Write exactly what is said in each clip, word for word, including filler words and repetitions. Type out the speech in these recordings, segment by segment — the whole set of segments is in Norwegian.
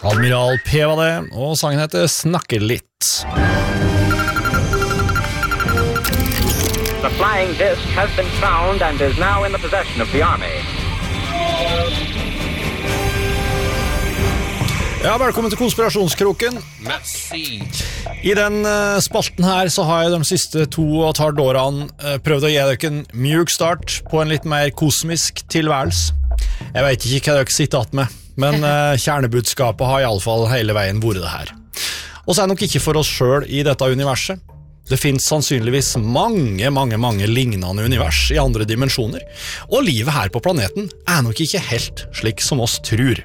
Admiral P var det, og sangen heter Snakke litt. The flying disc has been found and is now in the possession of the army. Ja, velkommen til Konspirasjonskroken. Merci. I den uh, spalten her så har jeg de siste to og et halvt årene uh, prøvd å gi dere en mjuk start på en litt mer kosmisk tilværelse. Jeg vet ikke hva dere sitter att med, men uh, kjernebudskapet har i alle fall hele veien vært det her. Og så er det nok ikke for oss selv i dette universet. Det finnes sannsynligvis mange, mange, mange lignende univers i andre dimensjoner, og livet her på planeten er nok ikke helt slik som oss tror.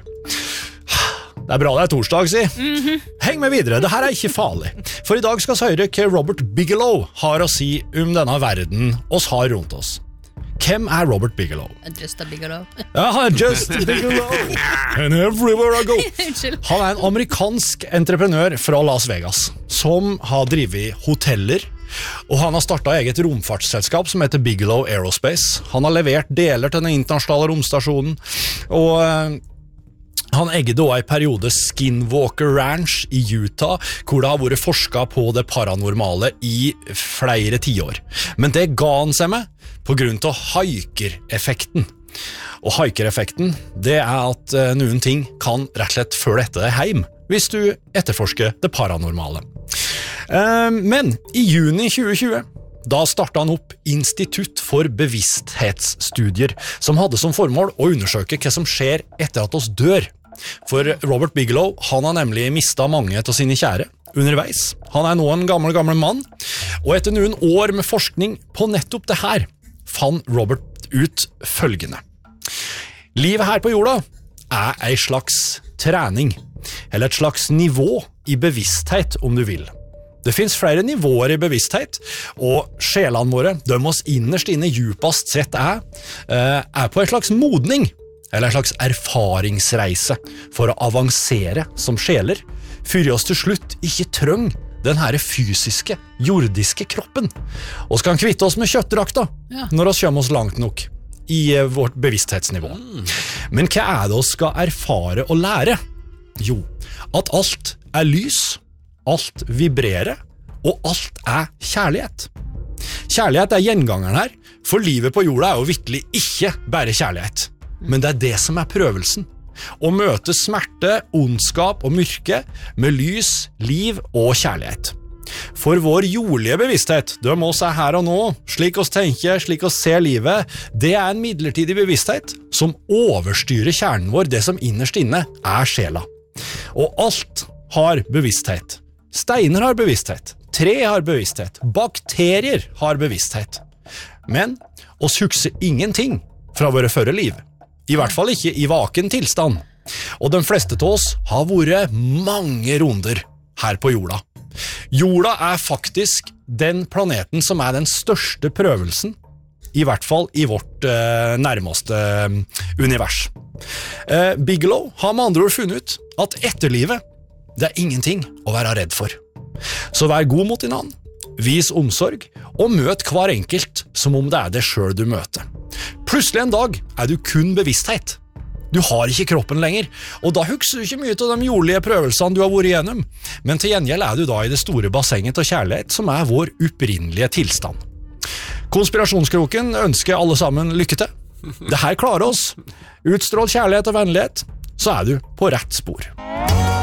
Det er bra det er torsdag, si. Mm-hmm. Heng med videre, det her er ikke farlig. For i dag skal vi høre hva Robert Bigelow har å si om denne verden oss har rundt oss. Hvem er Robert Bigelow? Just a Bigelow. Ja, Just a Bigelow. And everywhere I go. Han er en amerikansk entreprenør fra Las Vegas, som har drivet hoteller, og han har startet eget romfartsselskap som heter Bigelow Aerospace. Han har levert deler til den internasjonale romstasjonen, og han eggde også i periode Skinwalker Ranch i Utah, hvor det har vært forsket på det paranormale i flere tiår. Men det ga han seg med på grunn av hiker-effekten. Og hiker-effekten, det er at noen ting kan rett og slett følge etter deg hjem, hvis du etterforsker det paranormale. Men i juni tjue tjue, da startet han opp Institutt for bevissthetsstudier, som hadde som formål å undersøke hva som skjer etter at oss dør. For Robert Bigelow, han har nemlig mistet mange av sine kjære underveis. Han er nå en gammel, gammel mann, og etter noen år med forskning på nettopp det her, fant Robert ut følgende. Livet her på jorda er en slags trening, eller et slags nivå i bevissthet, om du vil. Det finnes flere nivåer i bevissthet, og sjelene våre, de oss innerst inne djupast sett er, er på en slags modning, eller en slags erfaringsreise for å avansere som sjeler, før oss til slutt ikke trøng den her fysiske, jordiske kroppen, og skal kvitte oss med kjøttdrakta ja. Når oss kommer oss langt nok i vårt bevissthetsnivå. Mm. Men hva er det oss skal erfare og lære? Jo, at alt er lys, alt vibrerer, og alt er kjærlighet. Kjærlighet er gjengangeren her, for livet på jorda er jo virkelig ikke bare kjærlighet. Men det er det som er prøvelsen. Å møte smerte, ondskap og mørke med lys, liv og kjærlighet. For vår jordlige bevissthet, det må oss er her og nå, slik oss tenker, slik oss ser livet, det er en midlertidig bevissthet som overstyrer kjernen vår, det som innerst inne er sjela. Og alt har bevissthet. Steiner har bevissthet, tre har bevissthet, bakterier har bevissthet. Men oss husker ingenting fra våre førre liv. I hvert fall ikke i vaken tilstand. Og de fleste av oss har vært mange runder her på jorda. Jorda er faktisk den planeten som er den største prøvelsen, i hvert fall i vårt eh, nærmeste eh, univers. Eh, Bigelow har med andre ord funnet ut at etterlivet, det er ingenting å være redd for. Så vær god mot din annen, vis omsorg, og møt hver enkelt som om det er det selv du møter. Plutselig en dag er du kun bevissthet. Du har ikke kroppen lenger, og da husker du ikke mye av de jordlige prøvelsene du har vært igjennom, men til gjengjeld er du da i det store bassenget av kjærlighet, som er vår opprinnelige tilstand. Konspirasjonskroken ønsker alle sammen lykke til. Det her klarer oss. Utstrål kjærlighet og vennlighet, så er du på rett spor.